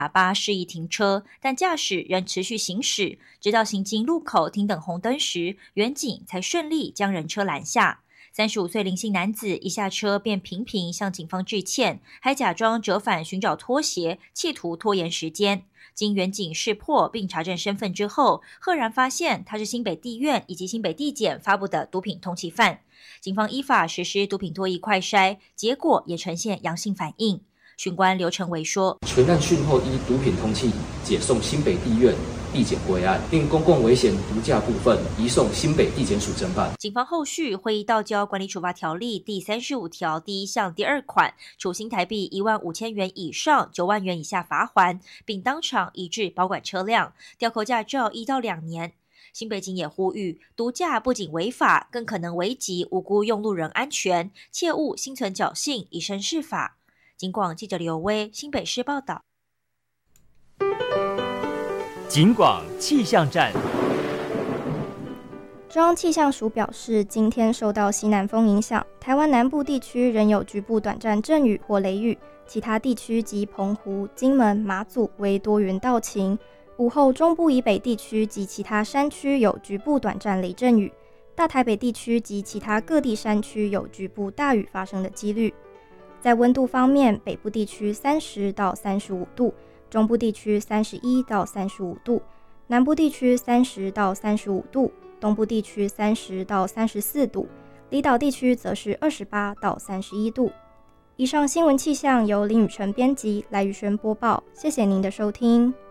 喇叭示意停车，但驾驶仍持续行驶，直到行经路口停等红灯时，员警才顺利将人车拦下。35岁林姓男子一下车便频频向警方致歉，还假装折返寻找拖鞋，企图拖延时间。经员警识破并查证身份之后，赫然发现他是新北地院以及新北地检发布的毒品通缉犯。警方依法实施毒品脱移快筛，结果也呈现阳性反应。巡官刘成伟说， 全案讯后依毒品通缉解送新北地院地检归案，并公共危险毒驾部分移送新北地检署侦办。 警方后续会依道交管理处罚条例第35条第1项第2款，处新台币15000元以上9万元以下罚锾，并当场移至保管车辆，吊扣驾照1到2年。新北警也呼吁，毒驾不仅违法，更可能危及无辜用路人安全，切勿心存侥幸，以身试法。警广记者刘威新北市报道。 警广气象站。 中央气象署表示，今天受到西南风影响，台湾南部地区仍有局部短暂阵雨或雷雨，其他地区及澎湖、金门、马祖为多云到晴。午后中部以北地区及其他山区有局部短暂雷阵雨，大台北地区及其他各地山区有局部大雨发生的几率。在温度方面，北部地区30到35度，中部地区31到35度，南部地区30到35度，东部地区30到34度，离岛地区则是28到31度。以上新闻气象由林宇辰编辑，赖宇轩播报，谢谢您的收听。